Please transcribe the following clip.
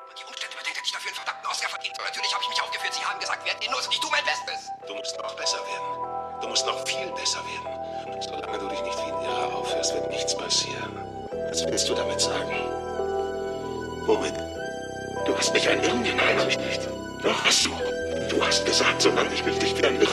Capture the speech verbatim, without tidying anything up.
man die Umstände bedenkt, hätte ich dafür einen verdammten Oscar verdient. Und natürlich habe ich mich aufgeführt. Sie haben gesagt, werden ihn los und ich tue mein Bestes. Du musst noch besser werden. Du musst noch viel besser werden. Solange du dich nicht wie ein Irrer aufhörst, wird nichts passieren. Was willst du damit sagen? Womit? Du hast mich ein Irren genannt, habe ich nicht. Doch hast du. Du hast gesagt, solange ich mich nicht wie ein Irrer